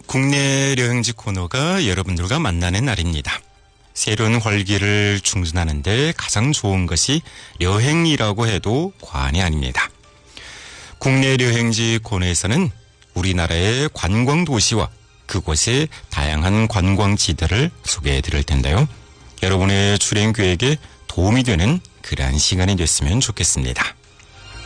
국내 여행지 코너가 여러분들과 만나는 날입니다. 새로운 활기를 충전하는 데 가장 좋은 것이 여행이라고 해도 과언이 아닙니다. 국내 여행지 코너에서는 우리나라의 관광 도시와 그곳의 다양한 관광지들을 소개해 드릴 텐데요. 여러분의 출행 계획에 도움이 되는 그러한 시간이 됐으면 좋겠습니다.